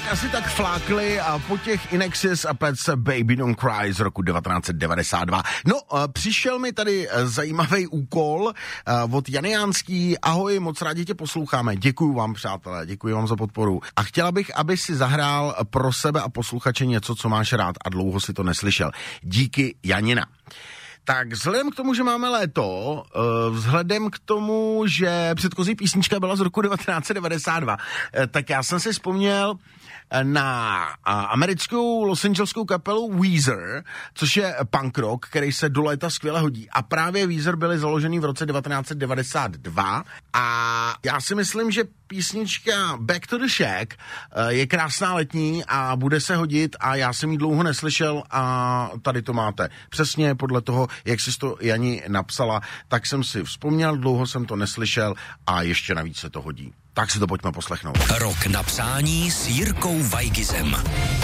asi tak flákli a po těch Inexis a Pets Baby Don't Cry z roku 1992. No, přišel mi tady zajímavý úkol od Jany Jánský. Ahoj, moc rádi tě posloucháme. Děkuju vám, přátelé, děkuji vám za podporu. A chtěla bych, aby si zahrál pro sebe a posluchače něco, co máš rád a dlouho si to neslyšel. Díky, Janina. Tak vzhledem k tomu, že máme léto, vzhledem k tomu, že předchozí písnička byla z roku 1992, tak já jsem si vzpomněl na americkou Los Angeleskou kapelu Weezer, což je punk rock, který se do léta skvěle hodí. A právě Weezer byli založený v roce 1992 a já si myslím, že písnička Back to the Shack je krásná letní a bude se hodit a já jsem ji dlouho neslyšel a tady to máte. Přesně podle toho, jak jsi to Jani napsala, tak jsem si vzpomněl, dlouho jsem to neslyšel a ještě navíc se to hodí. Tak si to pojďme poslechnout. Rok na přání s Jirkou Weigizem.